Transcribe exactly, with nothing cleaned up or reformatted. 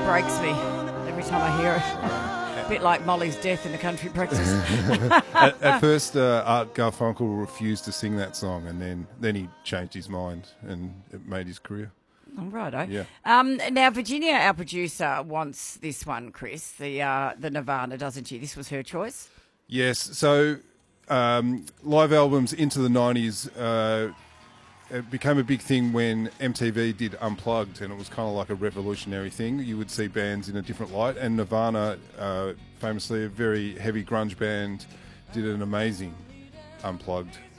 breaks me every time I hear it. A bit like Molly's death in the country practice. at, at first, uh, Art Garfunkel refused to sing that song, and then, then he changed his mind, and it made his career. All right, Yeah. Um, now, Virginia, our producer, wants this one, Chris, the uh, the Nirvana, doesn't she? This was her choice. Yes. So, um, live albums into the nineties. Uh, It became a big thing when M T V did Unplugged, and it was kind of like a revolutionary thing. You would see bands in a different light, and Nirvana, uh, famously a very heavy grunge band, did an amazing Unplugged